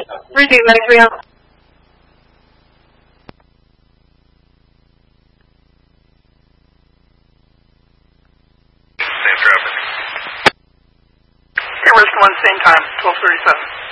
Repeat, Metro. Same traffic. Okay, Risk 1, same time, 12:37.